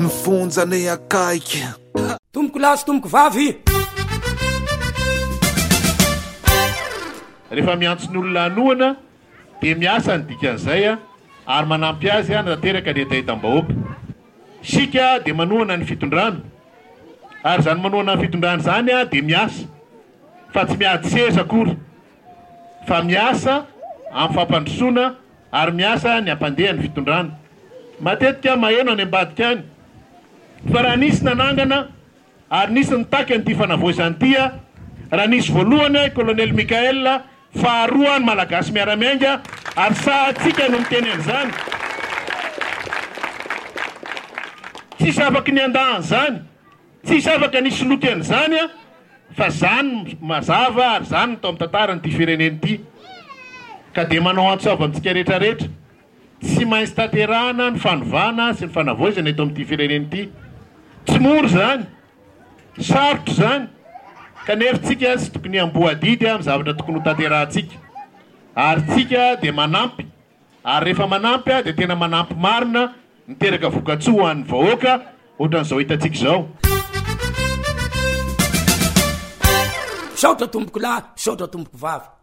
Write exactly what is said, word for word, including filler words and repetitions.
Mifonjane akaiky tomboko lasy tomboko vavy. Rehefa miantsony olona anoana dia miasa ny dikan'izay a ary manampy azy a nateraka ny etahitam-bahoaka. Sika dia manoana ny fitondrana ary zany manoana ny fitondrana zany a dia miasa fa tsy miady seza akory fa miasa amin'ny fampandrosoana ary miasa ny ampandeha ny fitondrana. Matetika maheno any ambadika any fa raha nisy nanangana ary nisy nitaky an'ity fanavoazany ity a raha nisy voalohany kolonely Mikael faharoa ny malagasy miaramiainga ary sahatsika no miteny an'izany. Tsisy afaka ny andahan' zany, tsisy afaka nisy loky an'izany a fa zany mazava ary zany tao amin'ny tantaran'ity fireneny ity. Ka dia manao antsoava amintsika rehetrarehetra tsy maintsy tanterahana ny fanovana sy ny fanavoazana eto amin'ity fireneny ity. Tsy moro zany, sarotro zany, kanefa tsika tsy tokony amboadidy amin'ny zavatra tokony ho tanterahantsika. Ary tsika dia manampy, ary rehefa manampy dia tena manampy marina miteraka vokatsoa ho an'ny vahoaka ohatran'izao hitantsika izao. Saotra tomboko lahy, saotra tomboko vavy.